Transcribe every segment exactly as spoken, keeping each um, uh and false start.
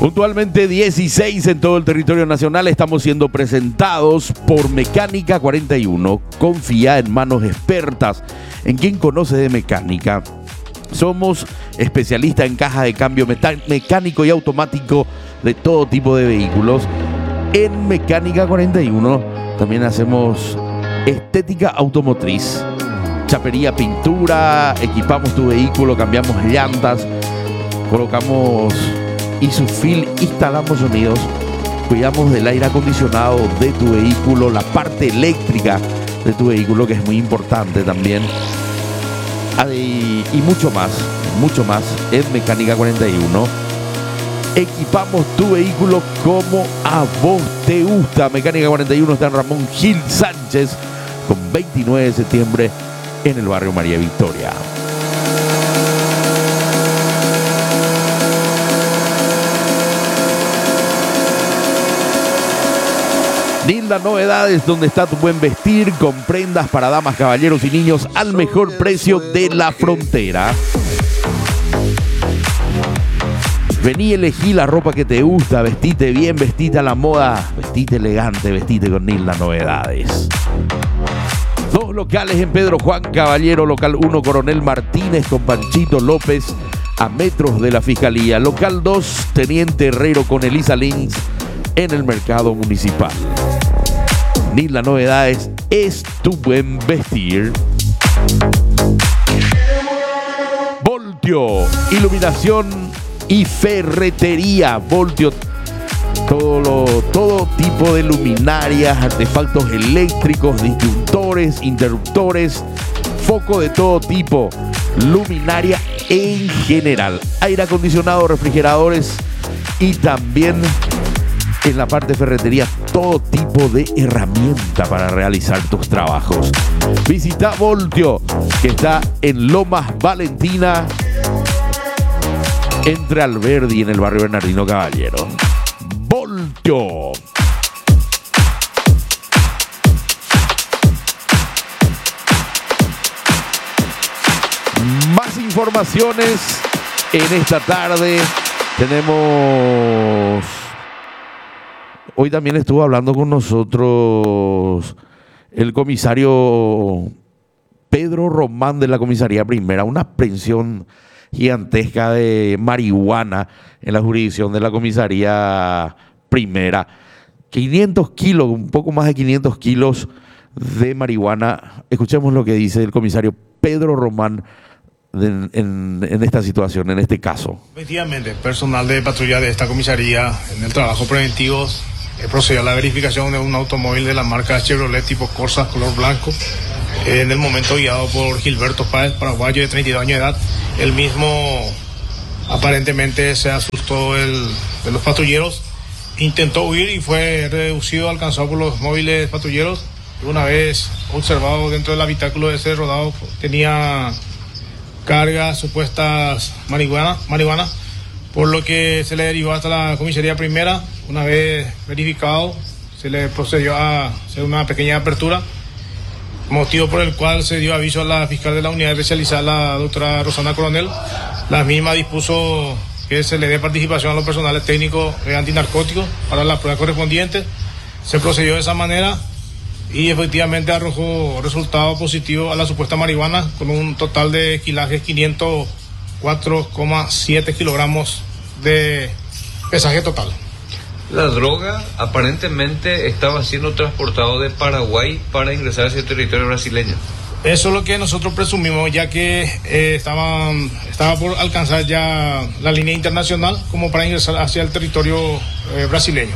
Puntualmente dieciséis en todo el territorio nacional, estamos siendo presentados por Mecánica cuarenta y uno. Confía en manos expertas, en quien conoce de mecánica. Somos especialistas en caja de cambio mecánico y automático de todo tipo de vehículos. En Mecánica cuarenta y uno también hacemos estética automotriz, chapería, pintura, equipamos tu vehículo, cambiamos llantas, colocamos Isufil, instalamos sonidos, cuidamos del aire acondicionado de tu vehículo, la parte eléctrica de tu vehículo, que es muy importante también, y, y mucho más, mucho más en Mecánica cuarenta y uno. Equipamos tu vehículo como a vos te gusta. Mecánica cuarenta y uno está en Ramón Gil Sánchez con veintinueve de septiembre en el barrio María Victoria. Nilda Novedades, donde está tu buen vestir, con prendas para damas, caballeros y niños al mejor precio de la frontera. Vení, elegí la ropa que te gusta, vestite bien, vestite a la moda, vestite elegante, vestite con Nilda Novedades. Dos locales en Pedro Juan Caballero, local uno Coronel Martínez con Panchito López a metros de la Fiscalía. Local dos Teniente Herrero con Elisa Lins en el Mercado Municipal. Nilda Novedades es tu buen vestir. Voltio, iluminación y ferretería. Voltio, todo, lo, todo tipo de luminarias, artefactos eléctricos, disyuntores, interruptores, foco de todo tipo, luminaria en general, aire acondicionado, refrigeradores y también en la parte de ferretería todo tipo de herramienta para realizar tus trabajos. Visita Voltio, que está en Lomas Valentina, entre Alberdi en el barrio Bernardino Caballero. Voltio. Más informaciones en esta tarde. Tenemos... Hoy también estuvo hablando con nosotros el comisario Pedro Román de la Comisaría Primera, una aprehensión gigantesca de marihuana en la jurisdicción de la Comisaría Primera. quinientos kilos, un poco más de quinientos kilos de marihuana. Escuchemos lo que dice el comisario Pedro Román en, en, en esta situación, en este caso. Efectivamente, personal de patrulla de esta comisaría en el trabajo preventivo eh, procedió a la verificación de un automóvil de la marca Chevrolet tipo Corsa color blanco. Eh, en el momento guiado por Gilberto Páez, paraguayo de treinta y dos años de edad. El mismo aparentemente se asustó el, de los patrulleros, intentó huir y fue reducido, alcanzado por los móviles patrulleros. Una vez observado dentro del habitáculo de ese rodado, tenía cargas supuestas marihuana, marihuana, por lo que se le derivó hasta la comisaría primera. Una vez verificado, se le procedió a hacer una pequeña apertura, motivo por el cual se dio aviso a la fiscal de la unidad especializada, la doctora Rosana Coronel. La misma dispuso que se le dé participación a los personales técnicos antinarcóticos para las pruebas correspondientes. Se procedió de esa manera y efectivamente arrojó resultado positivo a la supuesta marihuana, con un total de kilajes quinientos cuatro coma siete kilogramos de pesaje total. La droga aparentemente estaba siendo transportado de Paraguay para ingresar hacia el territorio brasileño. Eso es lo que nosotros presumimos, ya que eh, estaban, estaba por alcanzar ya la línea internacional como para ingresar hacia el territorio eh, brasileño.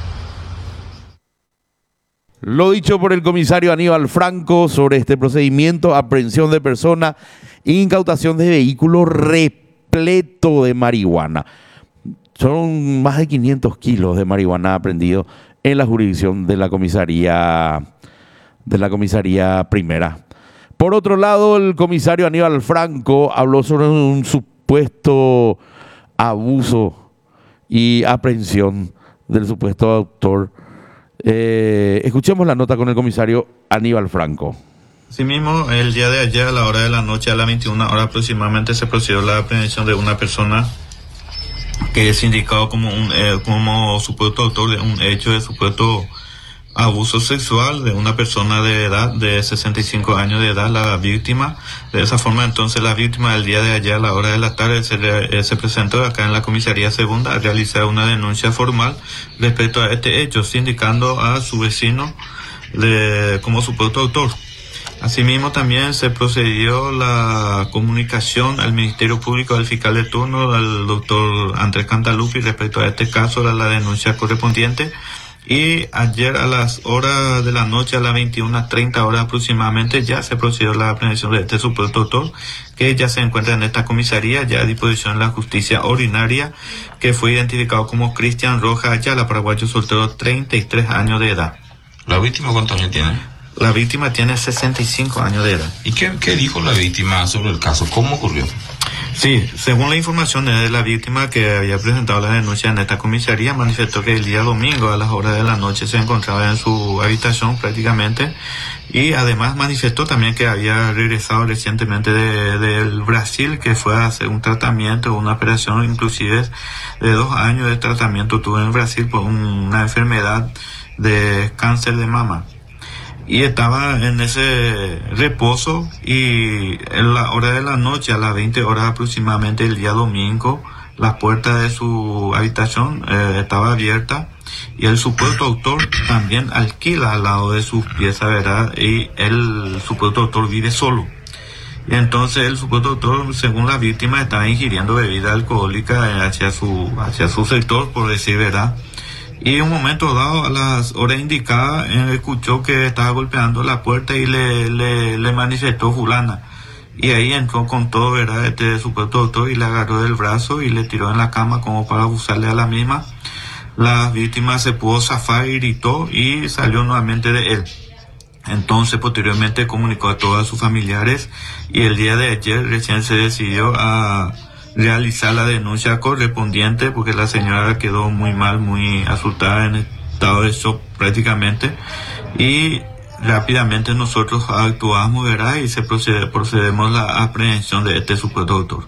Lo dicho por el comisario Aníbal Franco sobre este procedimiento: aprehensión de persona, incautación de vehículo repleto de marihuana. Son más de quinientos kilos de marihuana aprendido en la jurisdicción de la comisaría de la comisaría primera. Por otro lado, el comisario Aníbal Franco habló sobre un supuesto abuso y aprehensión del supuesto autor. Eh, escuchemos la nota con el comisario Aníbal Franco. Asimismo, el día de ayer, a la hora de la noche, a las veintiuna horas aproximadamente, se procedió a la aprehensión de una persona que es indicado como un eh, como supuesto autor de un hecho de supuesto abuso sexual de una persona de edad de sesenta y cinco años de edad, la víctima. De esa forma, entonces, la víctima el día de ayer a la hora de la tarde se, le, eh, se presentó acá en la comisaría segunda a realizar una denuncia formal respecto a este hecho, indicando a su vecino de, como supuesto autor. Asimismo, también se procedió la comunicación al Ministerio Público, al fiscal de turno, al doctor Andrés Cantalupi, respecto a este caso, a la denuncia correspondiente. Y ayer a las horas de la noche, a las veintiuna treinta horas aproximadamente, ya se procedió a la aprehensión de este supuesto autor, que ya se encuentra en esta comisaría, ya a disposición de la justicia ordinaria, que fue identificado como Cristian Rojas Ayala, paraguayo soltero, treinta y tres años de edad. ¿La víctima cuántos años tiene? La víctima tiene sesenta y cinco años de edad. ¿Y qué, qué dijo la víctima sobre el caso? ¿Cómo ocurrió? Sí, según la información de la víctima que había presentado la denuncia en esta comisaría, manifestó que el día domingo a las horas de la noche se encontraba en su habitación prácticamente, y además manifestó también que había regresado recientemente de, del Brasil, que fue a hacer un tratamiento, una operación inclusive de dos años de tratamiento tuvo en Brasil por una enfermedad de cáncer de mama. Y estaba en ese reposo, y en la hora de la noche, a las veinte horas aproximadamente el día domingo, la puerta de su habitación eh, estaba abierta, y el supuesto autor también alquila al lado de sus piezas, ¿verdad? Y el supuesto autor vive solo. Y entonces el supuesto autor, según la víctima, estaba ingiriendo bebida alcohólica hacia su, hacia su sector, por decir verdad. Y en un momento dado, a las horas indicadas, eh, escuchó que estaba golpeando la puerta y le, le, le manifestó fulana. Y ahí entró con todo, ¿verdad?, este supuesto autor, y le agarró del brazo y le tiró en la cama como para abusarle a la misma. La víctima se pudo zafar y gritó y salió nuevamente de él. Entonces, posteriormente comunicó a todos sus familiares, y el día de ayer recién se decidió a realizar la denuncia correspondiente, porque la señora quedó muy mal, muy asustada, en estado de shock prácticamente, y rápidamente nosotros actuamos, ¿verdad? Y se procede, procedemos a la aprehensión de este supuesto autor.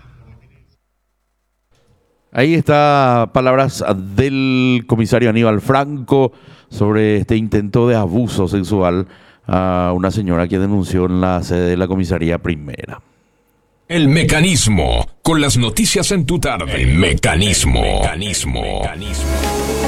Ahí está palabras del comisario Aníbal Franco sobre este intento de abuso sexual a una señora que denunció en la sede de la comisaría primera. El Mecanismo, con las noticias en tu tarde. El Mecanismo. Mecanismo. Mecanismo.